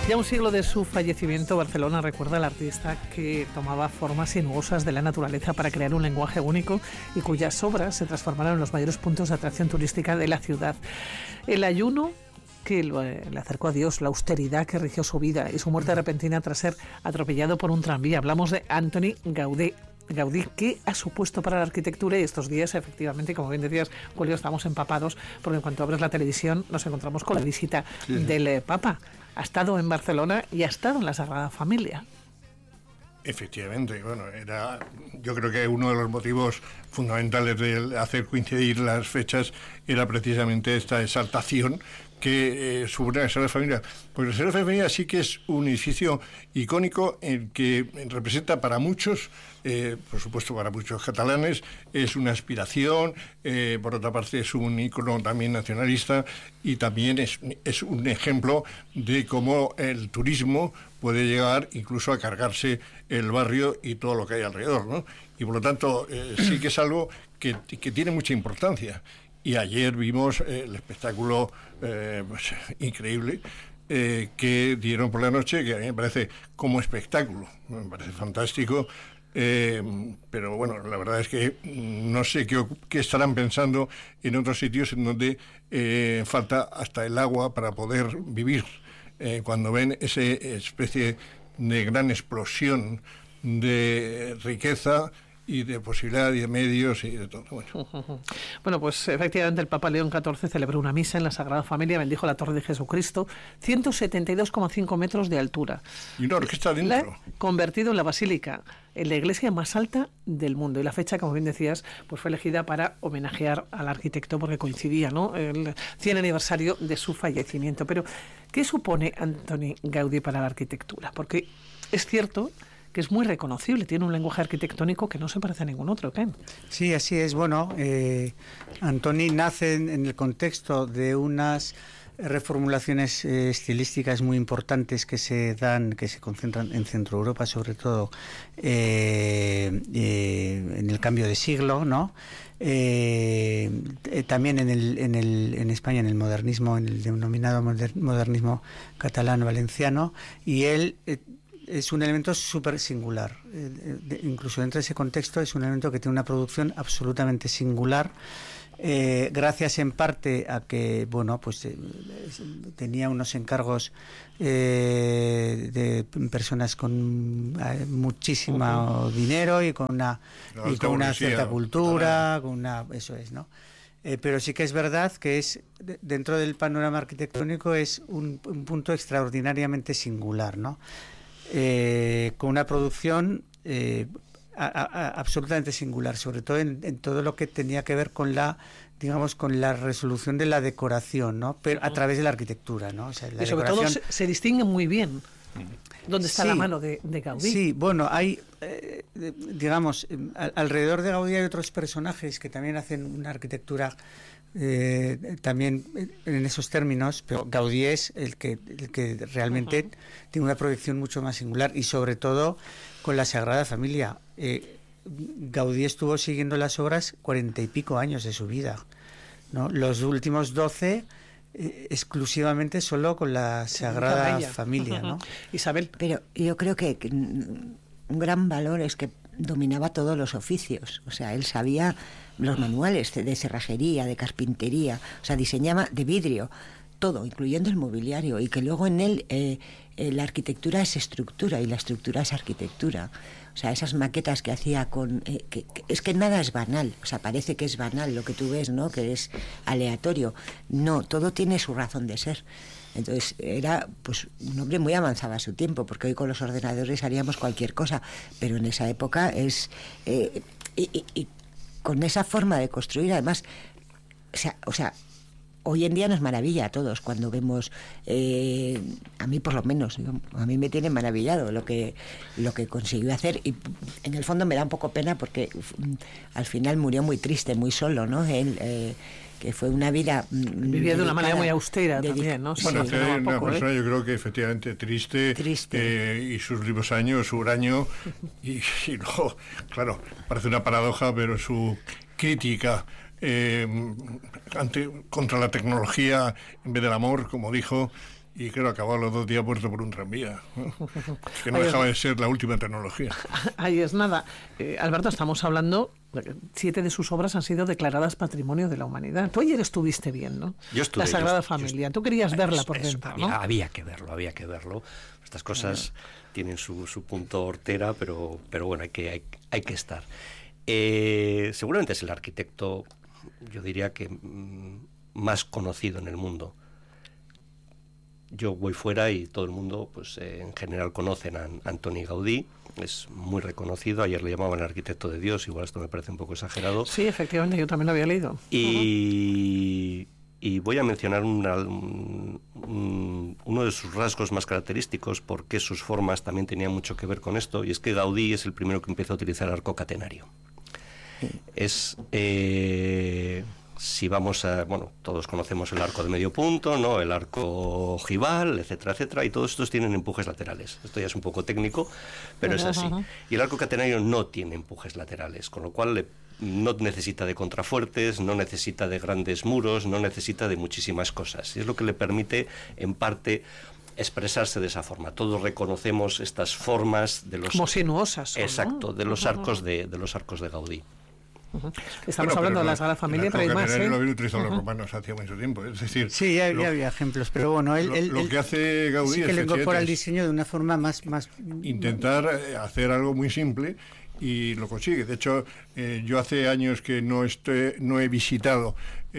Ya un siglo de su fallecimiento, Barcelona recuerda al artista que tomaba formas sinuosas de la naturaleza para crear un lenguaje único y cuyas obras se transformaron en los mayores puntos de atracción turística de la ciudad. El ayuno que le acercó a Dios, la austeridad que rigió su vida y su muerte repentina tras ser atropellado por un tranvía. Hablamos de Antoni Gaudí. ¿Qué ha supuesto para la arquitectura? Y estos días, efectivamente, como bien decías, Julio, estamos empapados, porque en cuanto abres la televisión nos encontramos con la visita del Papa. Ha estado en Barcelona y ha estado en la Sagrada Familia. Efectivamente, bueno, yo creo que uno de los motivos fundamentales de hacer coincidir las fechas era precisamente esta exaltación que supone la Sagrada Familia. Porque la Sagrada Familia sí que es un edificio icónico en que representa para muchos, por supuesto para muchos catalanes, es una aspiración, por otra parte es un icono también nacionalista y también es un ejemplo de cómo el turismo puede llegar incluso a cargarse el barrio y todo lo que hay alrededor, ¿no? Y por lo tanto sí que es algo que tiene mucha importancia. Y ayer vimos el espectáculo pues, increíble que dieron por la noche, que a mí me parece como espectáculo, me parece fantástico, pero bueno, la verdad es que no sé qué estarán pensando en otros sitios en donde falta hasta el agua para poder vivir, cuando ven esa especie de gran explosión de riqueza y de posibilidad y de medios y de todo. Bueno, pues efectivamente el Papa León XIV celebró una misa en la Sagrada Familia, bendijo la Torre de Jesucristo, 172,5 metros de altura. Y una orquesta dentro. La ha convertido en la basílica, en la iglesia más alta del mundo. Y la fecha, como bien decías, pues fue elegida para homenajear al arquitecto porque coincidía, ¿no?, el 100 aniversario de su fallecimiento. Pero, ¿qué supone Antoni Gaudí para la arquitectura? Porque es cierto que es muy reconocible, tiene un lenguaje arquitectónico que no se parece a ningún otro, Ken. Sí, así es. Bueno, Antoni nace en el contexto de unas reformulaciones estilísticas muy importantes que se concentran en Centro Europa, sobre todo en el cambio de siglo, ¿no? También en España, en el modernismo, en el denominado modernismo catalano-valenciano, y él es un elemento súper singular. Incluso dentro de ese contexto es un elemento que tiene una producción absolutamente singular, gracias en parte a que, bueno, pues tenía unos encargos de personas con muchísimo dinero y con una cierta cultura, eso es, ¿no? Pero sí que es verdad que es dentro del panorama arquitectónico es un punto extraordinariamente singular, ¿no? Con una producción absolutamente singular, sobre todo en todo lo que tenía que ver con la resolución de la decoración, ¿no? Pero a través de la arquitectura, ¿no? O sea, la y sobre todo se distingue muy bien dónde está la mano de Gaudí. Sí, bueno, hay, alrededor de Gaudí hay otros personajes que también hacen una arquitectura también en esos términos, pero Gaudí es el que realmente tiene una proyección mucho más singular, y sobre todo con la Sagrada Familia. Gaudí estuvo siguiendo las obras 40 y pico años de su vida, ¿no? Los últimos 12 exclusivamente solo con la Sagrada Familia, ¿no? Isabel. Pero yo creo que un gran valor es que dominaba todos los oficios, o sea, él sabía los manuales de cerrajería, de carpintería, o sea, diseñaba de vidrio, todo, incluyendo el mobiliario, y que luego en él la arquitectura es estructura y la estructura es arquitectura. O sea, esas maquetas que hacía es que nada es banal, o sea, parece que es banal lo que tú ves, ¿no?, que es aleatorio. No, todo tiene su razón de ser. Entonces era pues un hombre muy avanzado a su tiempo, porque hoy con los ordenadores haríamos cualquier cosa, pero en esa época y con esa forma de construir, además, o sea, hoy en día nos maravilla a todos cuando vemos, a mí por lo menos, a mí me tiene maravillado lo que consiguió hacer, y en el fondo me da un poco pena porque al final murió muy triste, muy solo, ¿no? Él, que fue una vida vivía de una manera muy austera también, ¿no? Bueno, sí, una persona yo creo que efectivamente triste. Y sus últimos años, su huraño, y luego, claro, parece una paradoja, pero su crítica contra la tecnología en vez del amor, como dijo, y claro, acabó a los 2 días muerto por un tranvía, ¿no? Que no dejaba de ser la última tecnología. Ahí es nada. Alberto, estamos hablando, 7 de sus obras han sido declaradas Patrimonio de la Humanidad. Tú ayer estuviste viendo Yo estuve, la Sagrada Familia. Tú querías verla por dentro, ¿no? Había que verlo. Estas cosas tienen su punto hortera, pero bueno, hay que estar. Seguramente es el arquitecto, yo diría que más conocido en el mundo. Yo voy fuera y todo el mundo, pues en general conocen a Antoni Gaudí, es muy reconocido. Ayer le llamaban el arquitecto de Dios, igual esto me parece un poco exagerado. Sí, efectivamente, yo también lo había leído. Y voy a mencionar uno de sus rasgos más característicos, porque sus formas también tenían mucho que ver con esto, y es que Gaudí es el primero que empezó a utilizar el arco catenario. Si vamos a... Bueno, todos conocemos el arco de medio punto, ¿no? El arco ojival, etcétera, etcétera, y todos estos tienen empujes laterales. Esto ya es un poco técnico, pero es así. Y el arco catenario no tiene empujes laterales, con lo cual no necesita de contrafuertes, no necesita de grandes muros, no necesita de muchísimas cosas. Y es lo que le permite, en parte, expresarse de esa forma. Todos reconocemos estas formas de los... Como sinuosas. Exacto, ¿no? de los arcos de Gaudí. Estamos hablando de la Sagrada Familia, pero hay más. Lo habían utilizado los romanos hacía mucho tiempo. Es decir, sí, ya había ejemplos, pero bueno, lo que hace Gaudí sí que le incorpora el diseño de una forma más intentar hacer algo muy simple, y lo consigue. De hecho, yo hace años que no he visitado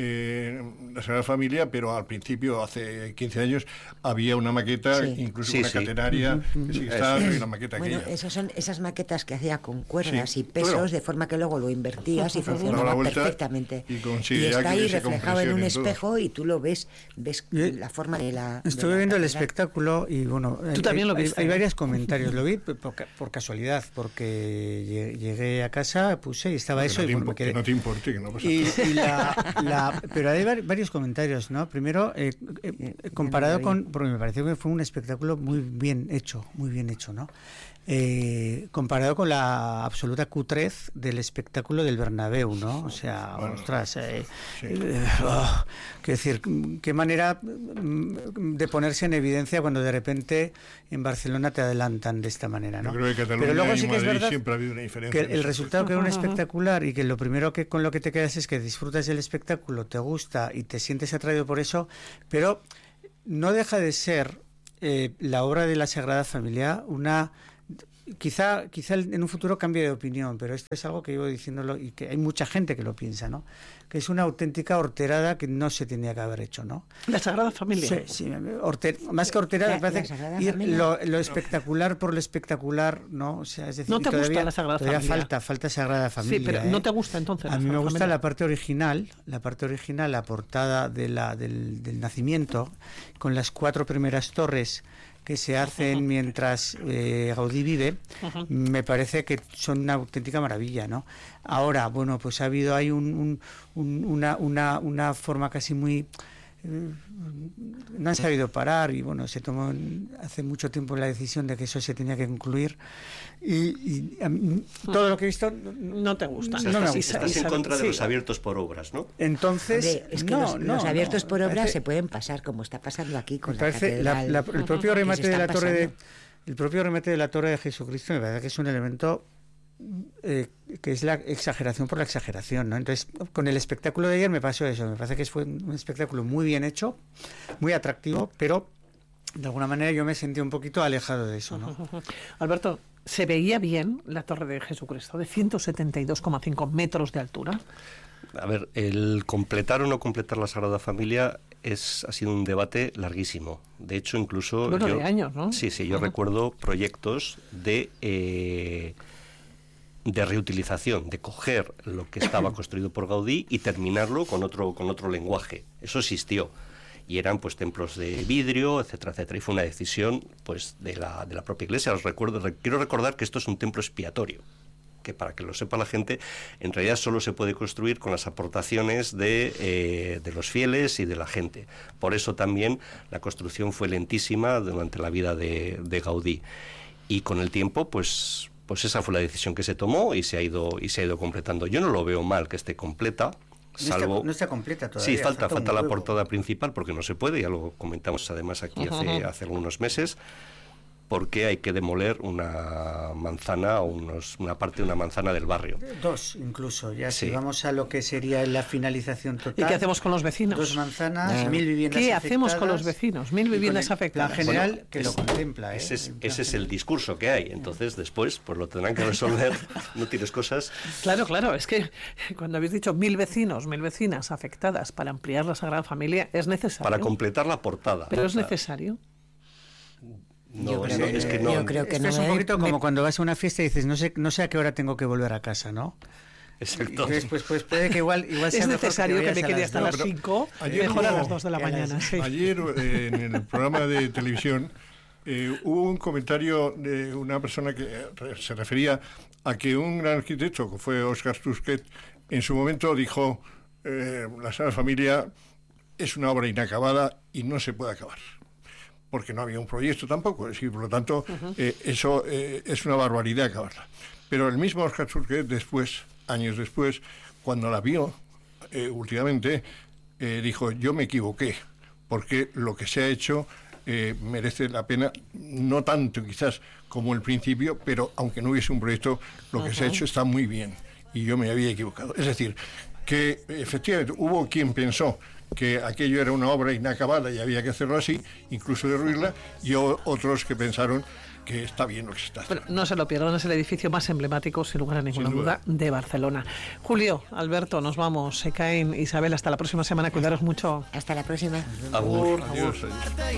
la Sagrada Familia, pero al principio, hace 15 años, había una maqueta, incluso una catenaria, que sí está, y una maqueta bueno, aquella. Esas son esas maquetas que hacía con cuerdas y pesos, de forma que luego lo invertías y funcionaba perfectamente. Y está ahí reflejado en un espejo y tú lo ves la forma de la... Estuve viendo el espectáculo y bueno, tú también lo viste. Hay varios comentarios. Lo vi por casualidad, porque llegué a casa, puse y estaba eso. Que no te importe, que no pasa nada. Pero hay varios comentarios, ¿no? Primero, comparado con... Porque me pareció que fue un espectáculo muy bien hecho, ¿no? Comparado con la absoluta cutrez del espectáculo del Bernabéu, ¿no? O sea, bueno, ostras, quiero decir, qué manera de ponerse en evidencia cuando de repente en Barcelona te adelantan de esta manera, ¿no? Yo creo que Cataluña pero luego y sí que Madrid es verdad siempre ha habido una diferencia. Que el resultado que era un espectacular y que lo primero que con lo que te quedas es que disfrutas del espectáculo, te gusta y te sientes atraído por eso, pero no deja de ser la obra de la Sagrada Familia una... Quizá en un futuro cambie de opinión, pero esto es algo que llevo diciéndolo y que hay mucha gente que lo piensa, ¿no? Que es una auténtica horterada que no se tenía que haber hecho, ¿no? La Sagrada Familia. Sí, más que horterada, me parece ir lo espectacular por lo espectacular, ¿no? O sea, es decir, ¿No te gusta la Sagrada Familia? Falta Sagrada Familia. Sí, pero ¿no te gusta entonces? A mí me gusta la parte original, la portada del nacimiento, con las 4 primeras torres que se hacen mientras Gaudí vive, me parece que son una auténtica maravilla, ¿no? Ahora, bueno, pues hay una forma casi muy... no han sabido parar y bueno, se tomó hace mucho tiempo la decisión de que eso se tenía que concluir y a mí, todo lo que he visto no te gusta. No me gusta. Estás en contra de los abiertos por obras, ¿no? Entonces, hombre, es que los abiertos por obras se pueden pasar como está pasando aquí con la catedral. El propio remate de la torre el propio remate de la Torre de Jesucristo me parece que es un elemento que es la exageración por la exageración, ¿no? Entonces, con el espectáculo de ayer me pasó eso. Me parece que fue un espectáculo muy bien hecho, muy atractivo, pero de alguna manera yo me sentí un poquito alejado de eso, ¿no? Alberto, ¿se veía bien la Torre de Jesucristo de 172,5 metros de altura? A ver, el completar o no completar la Sagrada Familia ha sido un debate larguísimo. De hecho, incluso... de años, ¿no? Sí, yo recuerdo proyectos de reutilización, de coger lo que estaba construido por Gaudí y terminarlo con otro lenguaje. Eso existió. Y eran pues templos de vidrio, etcétera, etcétera. Y fue una decisión pues de la propia Iglesia. Quiero recordar que esto es un templo expiatorio, que para que lo sepa la gente, en realidad solo se puede construir con las aportaciones de los fieles y de la gente. Por eso también la construcción fue lentísima durante la vida de Gaudí. Y con el tiempo, pues esa fue la decisión que se tomó y se ha ido completando. Yo no lo veo mal que esté completa. salvo... No está completa todavía. Sí, falta un la huevo. portada principal, porque no se puede, ya lo comentamos además aquí hace algunos meses, porque hay que demoler una manzana o una parte de una manzana del barrio. 2 incluso, ya Sí. si vamos a lo que sería la finalización total. ¿Y qué hacemos con los vecinos? 2 manzanas, 1000 viviendas ¿Qué afectadas. hacemos con los vecinos? 1000 Y con viviendas el afectadas. plan general Bueno, que lo contempla. Ese es el discurso que hay. Entonces, después, pues lo tendrán que resolver. No tienes cosas... Claro, es que cuando habéis dicho 1000 vecinos, 1000 vecinas afectadas para ampliar la Sagrada Familia, es necesario. Para completar la portada. Pero es O sea, necesario. No, Yo creo es que que- no... yo creo que Esto no, es un poquito como me- cuando vas a una fiesta y dices, no sé a qué hora tengo que volver a casa, ¿no? Exacto. Entonces, pues puede que igual sea Es mejor necesario que vayas me a quede las hasta dos. las pero 5, ayer mejor a hubo- las 2 de la a las- mañana. Sí. Ayer en el programa de televisión hubo un comentario de una persona que se refería a que un gran arquitecto, que fue Óscar Tusquets, en su momento dijo la Sagrada Familia es una obra inacabada y no se puede acabar, porque no había un proyecto tampoco, es decir, por lo tanto, eso es una barbaridad acabarla. Pero el mismo Óscar Tusquets después, años después, cuando la vio últimamente, dijo, yo me equivoqué, porque lo que se ha hecho merece la pena, no tanto quizás como el principio, pero aunque no hubiese un proyecto, lo que se ha hecho está muy bien, y yo me había equivocado. Es decir, que efectivamente hubo quien pensó que aquello era una obra inacabada y había que hacerlo así, incluso derruirla, y otros que pensaron que está bien lo que se está haciendo. Bueno, no se lo pierdan, es el edificio más emblemático, sin lugar a ninguna Sin duda. duda, de Barcelona. Julio, Alberto, nos vamos. Se caen. Isabel, hasta la próxima semana. Cuidaros mucho. Hasta la próxima. Agur. Adiós.